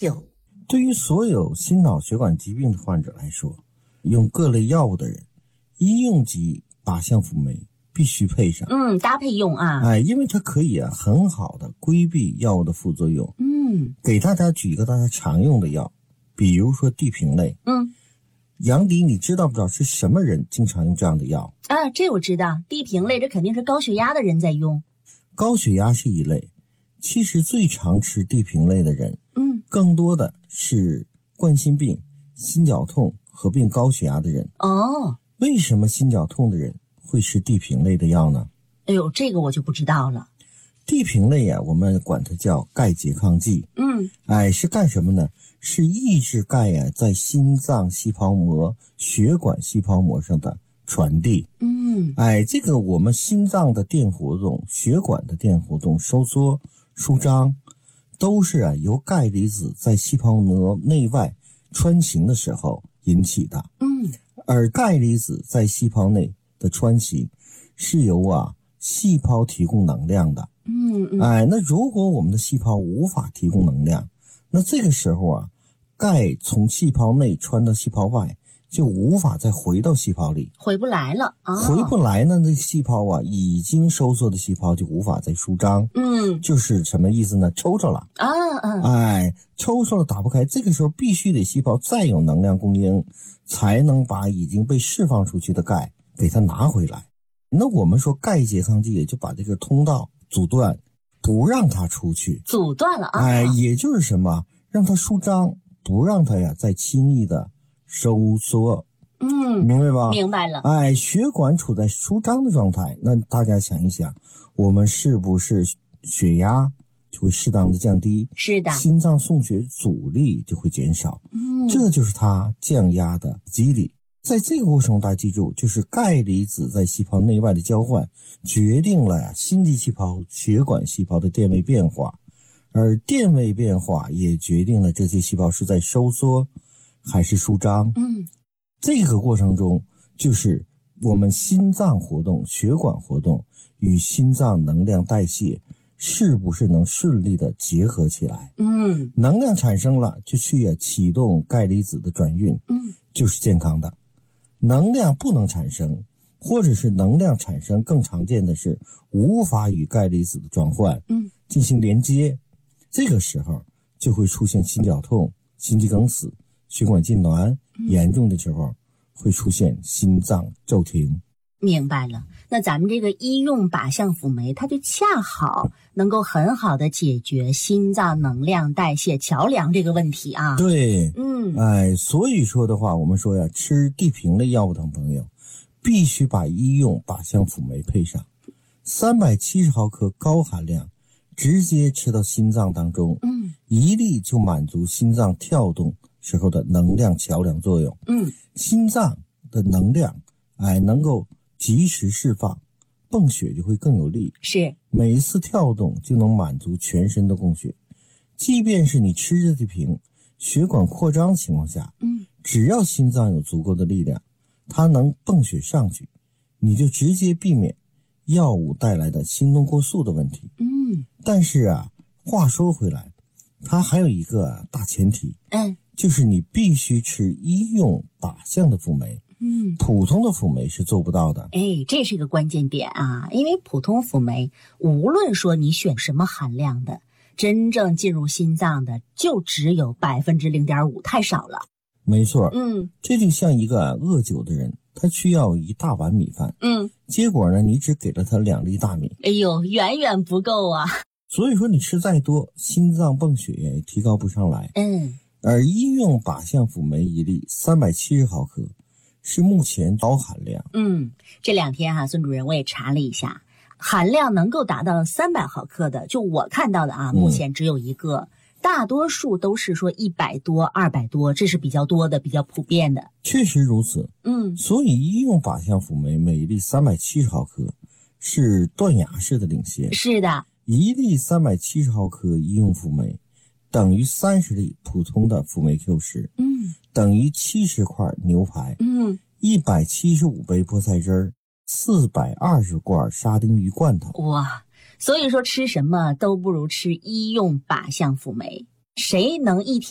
9。 对于所有心脑血管疾病的患者来说，用各类药物的人，医用级靶向辅酶必须配上。 搭配用啊。 因为它可以很好的规避药物的副作用。给大家举一个大家常用的药，比如说地平类。杨迪，你知道不知道是什么人经常用这样的药？ 这我知道，地平类这肯定是高血压的人在用。 高血压是一类，其实最常吃地平类的人，更多的是冠心病、心绞痛合并高血压的人。为什么心绞痛的人会吃地平类的药呢？ 哎呦，这个我就不知道了。 地平类我们管它叫钙拮抗剂。是干什么呢？是抑制钙在心脏细胞膜、血管细胞膜上的传递。这个我们心脏的电活动、血管的电活动、收缩、舒张，都是由钙离子在细胞膜内外穿行的时候引起的。而钙离子在细胞内的穿行是由细胞提供能量的。那如果我们的细胞无法提供能量，那这个时候钙从细胞内穿到细胞外，就无法再回到细胞里， 回不来了。 回不来呢，那细胞已经收缩的细胞就无法再舒张。就是什么意思呢？抽抽了。抽抽了打不开，这个时候必须得细胞再有能量供应，才能把已经被释放出去的钙给它拿回来。那我们说钙拮抗剂也就把这个通道阻断，不让它出去， 阻断了也就是什么，让它舒张，不让它再轻易的收缩。明白吧？ 明白了。 血管处在舒张的状态，那大家想一想，我们是不是血压就会适当的降低？ 是的。 心脏送血阻力就会减少。这就是它降压的机理。在这个过程中，大家记住，就是钙离子在细胞内外的交换，决定了心肌细胞、血管细胞的电位变化，而电位变化也决定了这些细胞是在收缩还是舒张。这个过程中，就是我们心脏活动、血管活动与心脏能量代谢是不是能顺利的结合起来。能量产生了，就去启动钙离子的转运，就是健康的。能量不能产生，或者是能量产生更常见的是无法与钙离子的转换进行连接，这个时候就会出现心绞痛、心肌梗死、血管痉挛，严重的时候会出现心脏骤停。 明白了。那咱们这个医用靶向辅酶，它就恰好能够很好的解决心脏能量代谢桥梁这个问题啊。 对。所以说的话，我们说吃地平类药物的朋友必须把医用靶向辅酶配上370毫克高含量，直接吃到心脏当中，一粒就满足心脏跳动时候的能量桥梁作用。心脏的能量能够及时释放，泵血就会更有力。 是， 每一次跳动就能满足全身的供血。即便是你吃着地平，血管扩张的情况下，只要心脏有足够的力量，它能泵血上去，你就直接避免药物带来的心动过速的问题。但是话说回来，它还有一个大前提，就是你必须吃医用靶向的辅酶。普通的辅酶是做不到的。 这是一个关键点啊，因为普通辅酶无论说你选什么含量的，真正进入心脏的就只有 0.5%， 太少了。 没错。这就像一个饿久的人，他需要一大碗米饭，结果呢，你只给了他2粒大米， 远远不够啊。 所以说你吃再多，心脏泵血也提高不上来。而医用靶向辅酶一粒370毫克是目前高含量。 这2天孙主任我也查了一下，含量能够达到300毫克的，就我看到的目前只有一个，大多数都是说100多、200多，这是比较多的、比较普遍的。 确实如此。所以医用靶向辅酶每一粒370毫克是断崖式的领先。 是的， 一粒370毫克医用辅酶等于30粒普通的辅酶 Q10，等于70块牛排，175杯菠菜汁儿，420罐沙丁鱼罐头。 哇，所以说吃什么都不如吃医用靶向辅酶。谁能一天